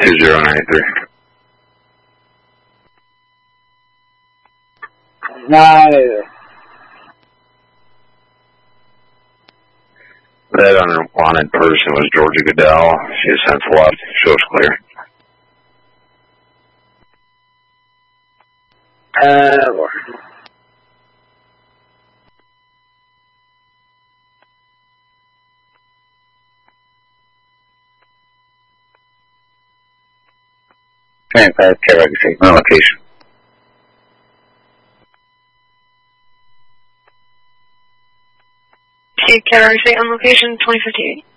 2093. Neither. That unwanted person was Georgia Goodell. She has since left. Shows clear. Lord. And care legacy. No location. Care legacy on location 2058.